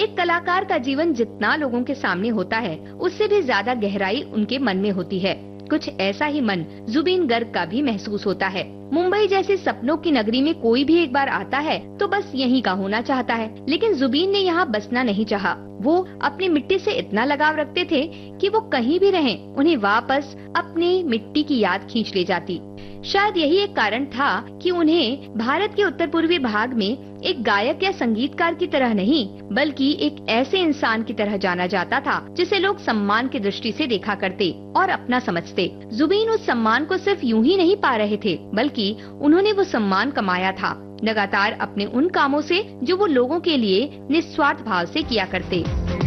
एक कलाकार का जीवन जितना लोगों के सामने होता है, उससे भी ज्यादा गहराई उनके मन में होती है। कुछ ऐसा ही मन जुबीन गर्ग का भी महसूस होता है। मुंबई जैसे सपनों की नगरी में कोई भी एक बार आता है तो बस यहीं का होना चाहता है, लेकिन जुबीन ने यहाँ बसना नहीं चाहा। वो अपनी मिट्टी से इतना लगाव रखते थे कि वो कहीं भी रहें, उन्हें वापस अपनी मिट्टी की याद खींच ले जाती। शायद यही एक कारण था कि उन्हें भारत के उत्तर पूर्वी भाग में एक गायक या संगीतकार की तरह नहीं, बल्कि एक ऐसे इंसान की तरह जाना जाता था जिसे लोग सम्मान की दृष्टि से देखा करते और अपना समझते। जुबीन उस सम्मान को सिर्फ यूं ही नहीं पा रहे थे, बल्कि उन्होंने वो सम्मान कमाया था, लगातार अपने उन कामों से जो वो लोगों के लिए निस्वार्थ भाव से किया करते।